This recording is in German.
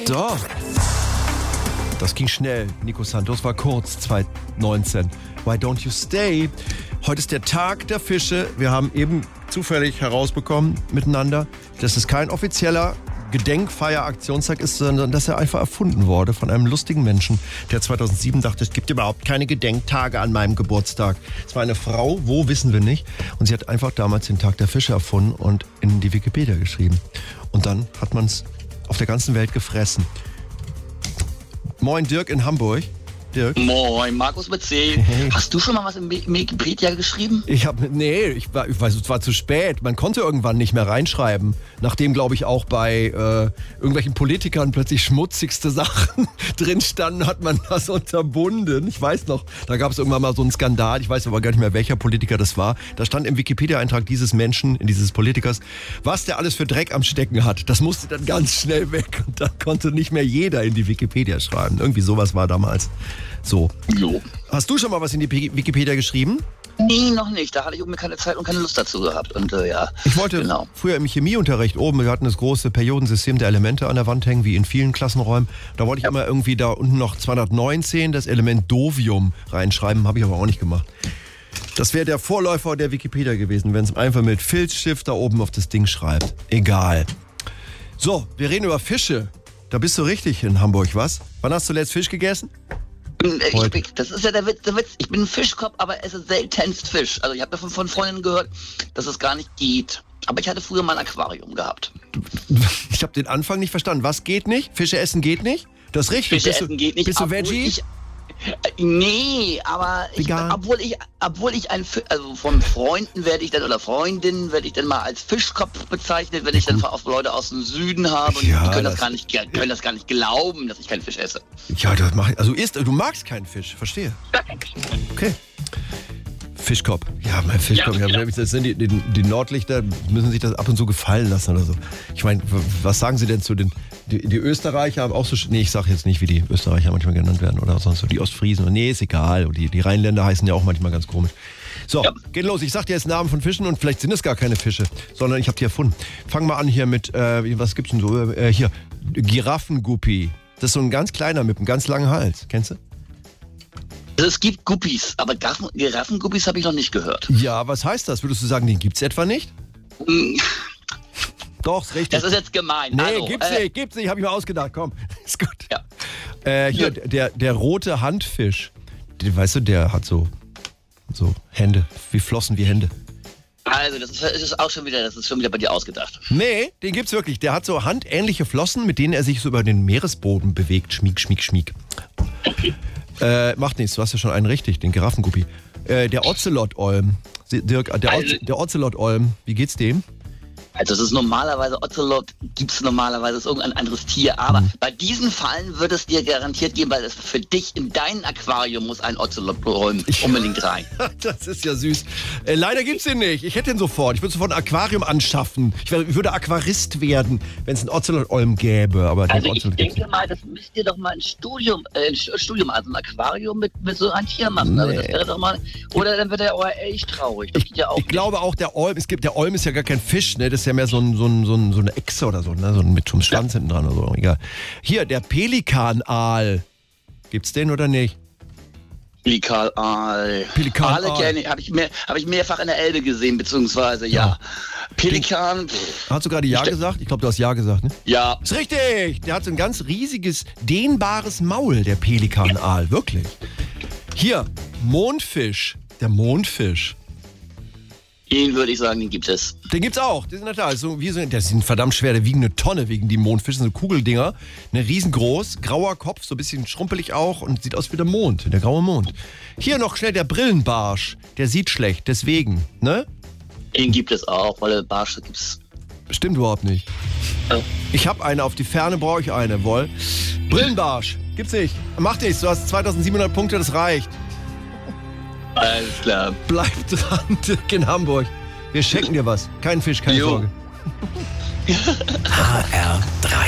Doch. Das ging schnell. Nico Santos war kurz, 2019. Why don't you stay? Heute ist der Tag der Fische. Wir haben eben zufällig herausbekommen miteinander, dass es kein offizieller Gedenkfeier-Aktionstag ist, sondern dass er einfach erfunden wurde von einem lustigen Menschen, der 2007 dachte, es gibt überhaupt keine Gedenktage an meinem Geburtstag. Es war eine Frau, wo, wissen wir nicht. Und sie hat einfach damals den Tag der Fische erfunden und in die Wikipedia geschrieben. Und dann hat man es auf der ganzen Welt gefressen. Moin Dirk in Hamburg. Dirk. Moin, Markus mit C. Hey. Hast du schon mal was im Wikipedia geschrieben? Ich weiß, es war zu spät. Man konnte irgendwann nicht mehr reinschreiben. Nachdem, glaube ich, auch bei irgendwelchen Politikern plötzlich schmutzigste Sachen drin standen, hat man das unterbunden. Ich weiß noch, da gab es irgendwann mal so einen Skandal. Ich weiß aber gar nicht mehr, welcher Politiker das war. Da stand im Wikipedia-Eintrag dieses Menschen, dieses Politikers, was der alles für Dreck am Stecken hat. Das musste dann ganz schnell weg. Und dann konnte nicht mehr jeder in die Wikipedia schreiben. Irgendwie sowas war damals. So. Jo. Hast du schon mal was in die Wikipedia geschrieben? Nee, noch nicht. Da hatte ich irgendwie keine Zeit und keine Lust dazu gehabt. Und ja. Ich wollte früher im Chemieunterricht oben, wir hatten das große Periodensystem der Elemente an der Wand hängen, wie in vielen Klassenräumen. Da wollte ich immer irgendwie da unten noch 219 das Element Dovium reinschreiben, habe ich aber auch nicht gemacht. Das wäre der Vorläufer der Wikipedia gewesen, wenn es einfach mit Filzstift da oben auf das Ding schreibt. Egal. So, wir reden über Fische. Da bist du richtig in Hamburg, was? Wann hast du zuletzt Fisch gegessen? Das ist ja der Witz. Ich bin ein Fischkopf, aber esse seltenst Fisch. Also ich habe davon von Freundinnen gehört, dass es gar nicht geht. Aber ich hatte früher mal ein Aquarium gehabt. Ich habe den Anfang nicht verstanden. Was geht nicht? Fische essen geht nicht? Das ist richtig. Fische essen geht nicht. Bist du Veggie? Nee, aber obwohl ich also von Freunden werde ich dann oder Freundinnen werde ich dann mal als Fischkopf bezeichnet, wenn ich dann auch Leute aus dem Süden habe und ja, die können das gar nicht glauben, dass ich keinen Fisch esse. Ja, das du magst keinen Fisch, verstehe. Gar keinen Fisch. Okay. Fischkopf. Ja, mein Fischkopf. Ja, das sind die Nordlichter, müssen sich das ab und zu gefallen lassen oder so. Ich meine, was sagen Sie denn zu den... Die Österreicher haben auch so... Nee, ich sage jetzt nicht, wie die Österreicher manchmal genannt werden oder sonst so. Die Ostfriesen. Nee, ist egal. Und die Rheinländer heißen ja auch manchmal ganz komisch. So, geht los. Ich sag dir jetzt Namen von Fischen und vielleicht sind es gar keine Fische, sondern ich habe die erfunden. Fangen wir an hier mit... was gibt's denn so? Hier, Giraffenguppi. Das ist so ein ganz kleiner mit einem ganz langen Hals. Kennst du? Also es gibt Guppies, aber Giraffenguppies habe ich noch nicht gehört. Ja, was heißt das? Würdest du sagen, den gibt's etwa nicht? Doch, ist richtig. Das ist jetzt gemein. Nee, also, gibt's nicht, habe ich mir ausgedacht. Komm, ist gut. Ja. Hier, der rote Handfisch. Weißt du, der hat so Hände, wie Flossen wie Hände. Also, das ist schon wieder bei dir ausgedacht. Nee, den gibt's wirklich. Der hat so handähnliche Flossen, mit denen er sich so über den Meeresboden bewegt. Schmieg, schmieg, schmieg. Macht nichts, du hast ja schon einen richtig, den Giraffenguppi. Der Ozelot-Olm. Dirk, der Ozelot-Olm, wie geht's dem? Also es ist normalerweise, Ocelot gibt es normalerweise, ist irgendein anderes Tier, aber bei diesen Fallen wird es dir garantiert geben, weil es für dich in dein Aquarium muss ein Ocelot unbedingt rein. Das ist ja süß. Leider gibt's den nicht. Ich hätte den sofort. Ich würde sofort ein Aquarium anschaffen. Ich würde Aquarist werden, wenn es einen Ocelot-Olm gäbe. Aber also ich denke mal, das müsst ihr doch mal ein Studium, also ein Aquarium mit so einem Tier machen. Nee. Also das wäre doch mal, oder dann wird er auch echt traurig. Das geht ja auch ich glaube auch, der Olm ist ja gar kein Fisch, ne? Das ist ja mehr so eine Echse oder so, ne? So mit einem Schwanz hinten dran oder so. Egal. Hier, der Pelikanaal. Gibt's den oder nicht? Aale kenne ich, habe ich mehrfach in der Elbe gesehen, beziehungsweise ja. Pelikan. Hast du gerade Ja gesagt? Ich glaube, du hast Ja gesagt, ne? Ja. Ist richtig. Der hat so ein ganz riesiges, dehnbares Maul, der Pelikanaal. Wirklich. Hier, Mondfisch. Der Mondfisch. Den würde ich sagen, den gibt es. Den gibt's auch. Die sind natürlich der sind verdammt schwer. Der wiegen eine Tonne wegen die Mondfische. So Kugeldinger. Ne, riesengroß. Grauer Kopf, so ein bisschen schrumpelig auch und sieht aus wie der Mond. Der graue Mond. Hier noch schnell der Brillenbarsch. Der sieht schlecht, deswegen, ne? Den gibt es auch, weil der Barsch gibt's. Stimmt überhaupt nicht. Oh. Ich habe eine, auf die Ferne brauche ich eine, wohl. Brillenbarsch. Gibt's nicht. Macht nichts, du hast 2700 Punkte, das reicht. Alles klar. Bleib dran, Dirk in Hamburg. Wir schenken dir was. Kein Fisch, keine Sorge. HR3